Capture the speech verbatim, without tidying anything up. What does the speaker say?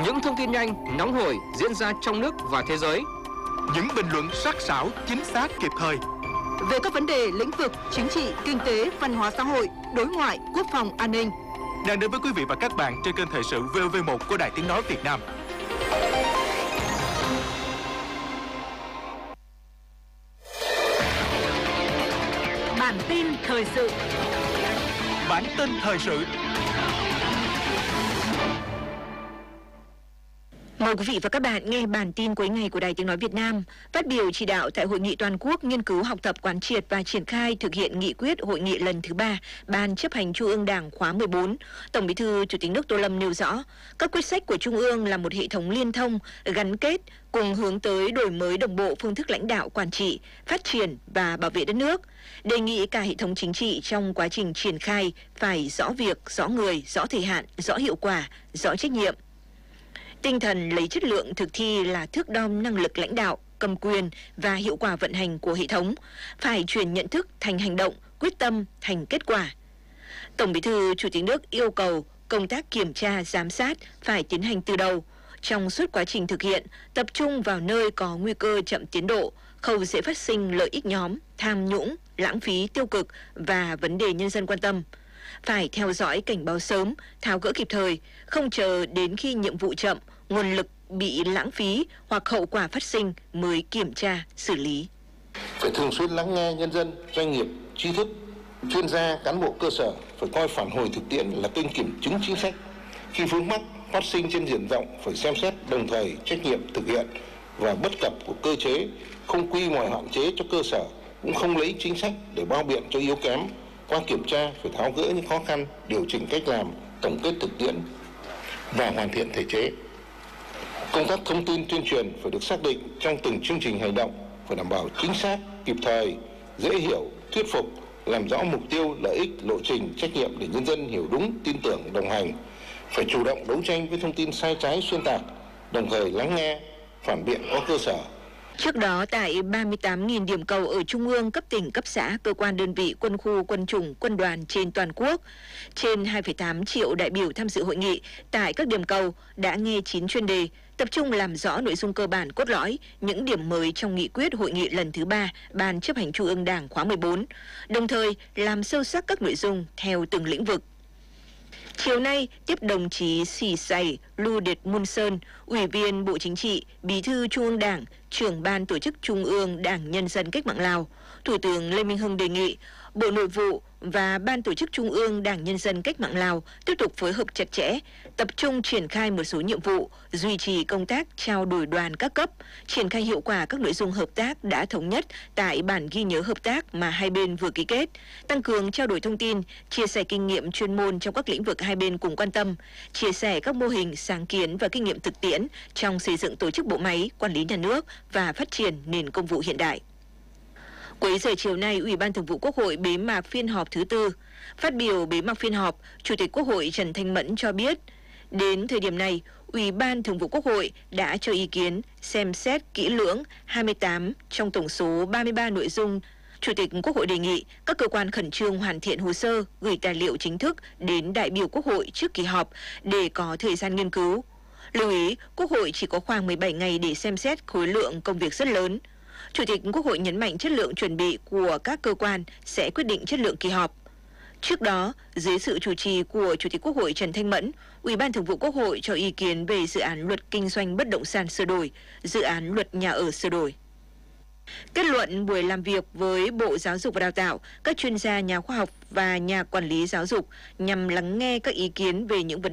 Những thông tin nhanh, nóng hổi diễn ra trong nước và thế giới. Những bình luận sắc sảo, chính xác, kịp thời về các vấn đề lĩnh vực chính trị, kinh tế, văn hóa xã hội, đối ngoại, quốc phòng, an ninh. Đang đến với quý vị và các bạn trên kênh Thời sự vê o vê một của Đài Tiếng nói Việt Nam. Bản tin thời sự. Bản tin thời sự. Mời quý vị và các bạn nghe bản tin cuối ngày của Đài Tiếng nói Việt Nam. Phát biểu chỉ đạo tại Hội nghị toàn quốc nghiên cứu, học tập, quán triệt và triển khai thực hiện nghị quyết hội nghị lần thứ ba Ban chấp hành Trung ương Đảng khóa mười bốn, Tổng Bí thư Chủ tịch nước Tô Lâm nêu rõ, các quyết sách của Trung ương là một hệ thống liên thông, gắn kết, cùng hướng tới đổi mới đồng bộ phương thức lãnh đạo, quản trị, phát triển và bảo vệ đất nước. Đề nghị cả hệ thống chính trị trong quá trình triển khai phải rõ việc, rõ người, rõ thời hạn, rõ hiệu quả, rõ trách nhiệm. Tinh thần lấy chất lượng thực thi là thước đo năng lực lãnh đạo, cầm quyền và hiệu quả vận hành của hệ thống, phải chuyển nhận thức thành hành động, quyết tâm thành kết quả. Tổng Bí thư Chủ tịch nước yêu cầu công tác kiểm tra, giám sát phải tiến hành từ đầu. Trong suốt quá trình thực hiện, tập trung vào nơi có nguy cơ chậm tiến độ, khâu dễ phát sinh lợi ích nhóm, tham nhũng, lãng phí tiêu cực và vấn đề nhân dân quan tâm. Phải theo dõi cảnh báo sớm, tháo gỡ kịp thời, không chờ đến khi nhiệm vụ chậm, nguồn lực bị lãng phí hoặc hậu quả phát sinh mới kiểm tra, xử lý. Phải thường xuyên lắng nghe nhân dân, doanh nghiệp, trí thức, chuyên gia, cán bộ cơ sở, phải coi phản hồi thực tiễn là kênh kiểm chứng chính sách. Khi vướng mắc phát sinh trên diện rộng phải xem xét đồng thời trách nhiệm thực hiện và bất cập của cơ chế, không quy mọi hạn chế cho cơ sở, cũng không lấy chính sách để bao biện cho yếu kém. Qua kiểm tra phải tháo gỡ những khó khăn, điều chỉnh cách làm, tổng kết thực tiễn và hoàn thiện thể chế. Công tác thông tin tuyên truyền phải được xác định trong từng chương trình hành động, phải đảm bảo chính xác, kịp thời, dễ hiểu, thuyết phục, làm rõ mục tiêu, lợi ích, lộ trình, trách nhiệm để nhân dân hiểu đúng, tin tưởng, đồng hành. Phải chủ động đấu tranh với thông tin sai trái, xuyên tạc, đồng thời lắng nghe, phản biện có cơ sở. Trước đó, tại ba mươi tám nghìn điểm cầu ở Trung ương, cấp tỉnh, cấp xã, cơ quan đơn vị, quân khu, quân chủng, quân đoàn trên toàn quốc, trên hai phẩy tám triệu đại biểu tham dự hội nghị tại các điểm cầu đã nghe chín chuyên đề, tập trung làm rõ nội dung cơ bản cốt lõi, những điểm mới trong nghị quyết hội nghị lần thứ ba Ban chấp hành Trung ương Đảng khóa mười bốn, đồng thời làm sâu sắc các nội dung theo từng lĩnh vực. Chiều nay, tiếp đồng chí Sì Sảy Lu Đệt Mun Sơn, Ủy viên Bộ Chính trị, Bí thư Trung ương Đảng, Trưởng Ban Tổ chức Trung ương Đảng Nhân dân Cách mạng Lào, Thủ tướng Lê Minh Hưng đề nghị Bộ Nội vụ và Ban Tổ chức Trung ương Đảng Nhân dân Cách mạng Lào tiếp tục phối hợp chặt chẽ, tập trung triển khai một số nhiệm vụ, duy trì công tác trao đổi đoàn các cấp, triển khai hiệu quả các nội dung hợp tác đã thống nhất tại bản ghi nhớ hợp tác mà hai bên vừa ký kết, tăng cường trao đổi thông tin, chia sẻ kinh nghiệm chuyên môn trong các lĩnh vực hai bên cùng quan tâm, chia sẻ các mô hình, sáng kiến và kinh nghiệm thực tiễn trong xây dựng tổ chức bộ máy, quản lý nhà nước và phát triển nền công vụ hiện đại. Cuối giờ chiều nay, Ủy ban Thường vụ Quốc hội bế mạc phiên họp thứ tư. Phát biểu bế mạc phiên họp, Chủ tịch Quốc hội Trần Thanh Mẫn cho biết, đến thời điểm này, Ủy ban Thường vụ Quốc hội đã cho ý kiến xem xét kỹ lưỡng hai mươi tám trong tổng số ba mươi ba nội dung. Chủ tịch Quốc hội đề nghị các cơ quan khẩn trương hoàn thiện hồ sơ, gửi tài liệu chính thức đến đại biểu Quốc hội trước kỳ họp để có thời gian nghiên cứu. Lưu ý, Quốc hội chỉ có khoảng mười bảy ngày để xem xét khối lượng công việc rất lớn. Chủ tịch Quốc hội nhấn mạnh chất lượng chuẩn bị của các cơ quan sẽ quyết định chất lượng kỳ họp. Trước đó, dưới sự chủ trì của Chủ tịch Quốc hội Trần Thanh Mẫn, Ủy ban Thường vụ Quốc hội cho ý kiến về dự án luật kinh doanh bất động sản sửa đổi, dự án luật nhà ở sửa đổi. Kết luận buổi làm việc với Bộ Giáo dục và Đào tạo, các chuyên gia, nhà khoa học và nhà quản lý giáo dục nhằm lắng nghe các ý kiến về những vấn